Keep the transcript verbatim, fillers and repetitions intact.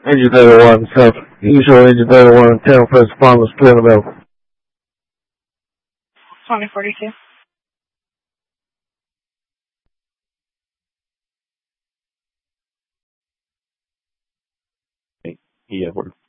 Agent thirty-one, South. Usual Agent thirty-one, ten first Farmers Plan available. twenty forty-two. Yeah, we're